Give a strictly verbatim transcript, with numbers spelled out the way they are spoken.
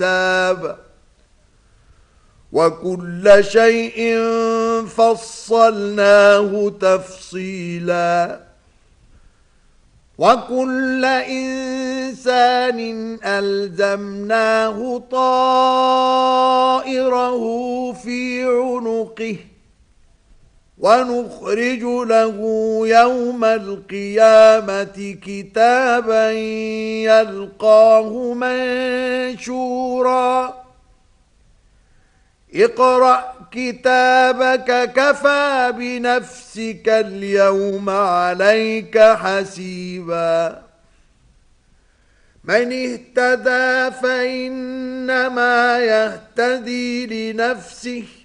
كتاب وكل شيء فصلناه تفصيلا وكل إنسان ألزمناه طائره في عنقه ونخرج له يوم القيامة كتابا يلقاه منشورا اقرأ كتابك كفى بنفسك اليوم عليك حسيبا من اهتدى فإنما يهتدي لنفسه